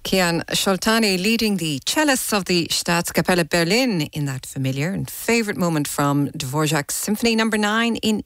Kian Soltani leading the cellists of the Staatskapelle Berlin in that familiar and favourite moment from Dvorak's Symphony No. 9 in